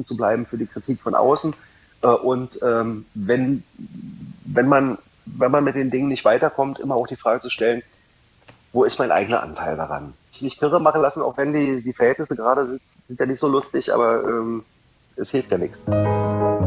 zu bleiben für die Kritik von außen. Und wenn man mit den Dingen nicht weiterkommt, immer auch die Frage zu stellen, wo ist mein eigener Anteil daran? Ich nicht kirre machen lassen, auch wenn die Verhältnisse gerade sind ja nicht so lustig, aber es hilft ja nichts.